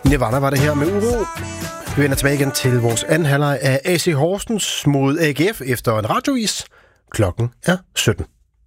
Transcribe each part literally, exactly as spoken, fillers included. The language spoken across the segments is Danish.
Nirvana var det her med uro. Vi vender tilbage igen til vores anden halvleg af A C Horsens mod A G F efter en radiovis. Klokken er sytten.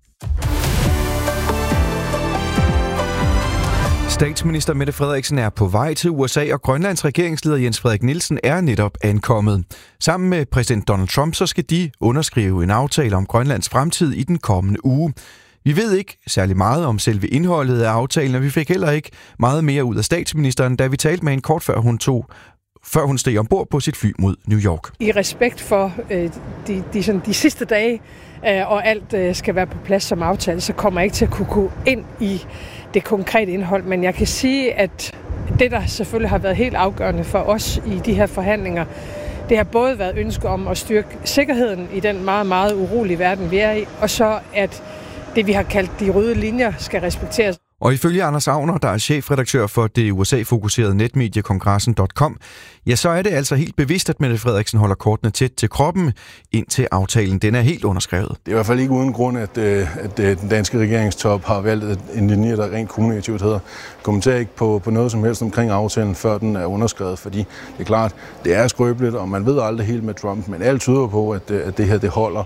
Statsminister Mette Frederiksen er på vej til U S A, og Grønlands regeringsleder Jens Frederik Nielsen er netop ankommet. Sammen med præsident Donald Trump, så skal de underskrive en aftale om Grønlands fremtid i den kommende uge. Vi ved ikke særlig meget om selve indholdet af aftalen, og vi fik heller ikke meget mere ud af statsministeren, da vi talte med hende kort før hun tog før hun steg ombord på sit fly mod New York. I respekt for øh, de, de, sådan, de sidste dage, øh, og alt øh, skal være på plads som aftale, så kommer jeg ikke til at kunne gå ind i det konkrete indhold. Men jeg kan sige, at det, der selvfølgelig har været helt afgørende for os i de her forhandlinger, det har både været ønske om at styrke sikkerheden i den meget, meget urolige verden, vi er i, og så at det, vi har kaldt de røde linjer, skal respekteres. Og ifølge Anders Agner, der er chefredaktør for det U S A-fokuserede netmedie Kongressen punktum com, ja, så er det altså helt bevidst, at Mette Frederiksen holder kortene tæt til kroppen, indtil aftalen den er helt underskrevet. Det er i hvert fald ikke uden grund, at, at den danske regeringstop har valgt en linje, der rent kommunikativt hedder. Kommenterer ikke på, på noget som helst omkring aftalen, før den er underskrevet, fordi det er klart, det er skrøbeligt, og man ved aldrig helt med Trump, men alt tyder på, at, at det her det holder.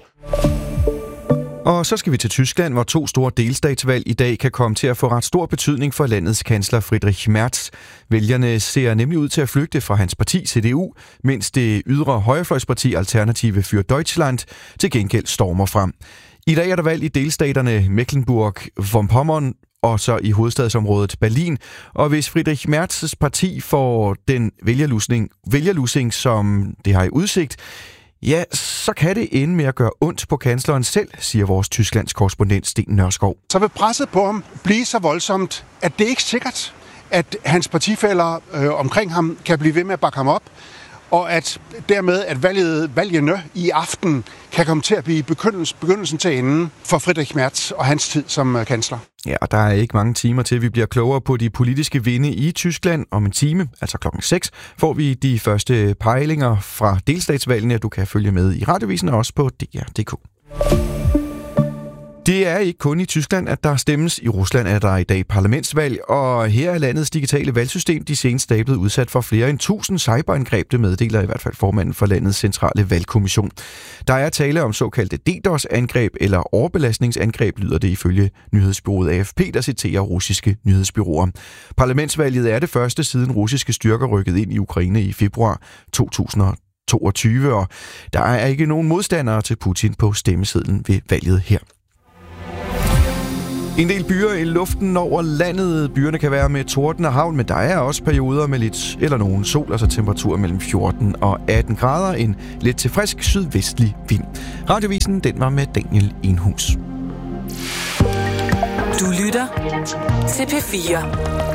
Og så skal vi til Tyskland, hvor to store delstatsvalg i dag kan komme til at få ret stor betydning for landets kansler Friedrich Merz. Vælgerne ser nemlig ud til at flygte fra hans parti C D U, mens det ydre højrefløjsparti Alternative für Deutschland til gengæld stormer frem. I dag er der valg i delstaterne Mecklenburg-Vorpommern og så i hovedstadsområdet Berlin. Og hvis Friedrich Merz's parti får den vælgerlusning, vælgerlusing, som det har i udsigt, ja, så kan det ende med at gøre ondt på kansleren selv, siger vores Tysklands korrespondent Sten Nørskov. Så vil presset på ham blive så voldsomt, at det ikke er sikkert, at hans partifæller øh, omkring ham kan blive ved med at bakke ham op, og at dermed, at valget, valgene i aften kan komme til at blive begyndelsen, begyndelsen til enden for Friedrich Merz og hans tid som øh, kansler. Ja, og der er ikke mange timer til, vi bliver klogere på de politiske vinde i Tyskland. Om en time, altså klokken seks, får vi de første pejlinger fra delstatsvalgene. Du kan følge med i radiovisen og også på D R punktum d k. Det er ikke kun i Tyskland, at der stemmes. I Rusland er der i dag parlamentsvalg, og her er landets digitale valgsystem de seneste dage blevet udsat for flere end tusind cyberangreb, det meddeler i hvert fald formanden for landets centrale valgkommission. Der er tale om såkaldte DDoS-angreb eller overbelastningsangreb, lyder det ifølge nyhedsbureauet A F P, der citerer russiske nyhedsbureauer. Parlamentsvalget er det første siden russiske styrker rykkede ind i Ukraine i februar to tusind og toogtyve, og der er ikke nogen modstandere til Putin på stemmesedlen ved valget her. En del byer i luften over landet. Byerne kan være med torden og havl, men der er også perioder med lidt eller nogen sol, altså temperaturer mellem fjorten og atten grader. En lidt til frisk sydvestlig vind. Radiovisen, den var med Daniel Enhus. Du lytter til P fire.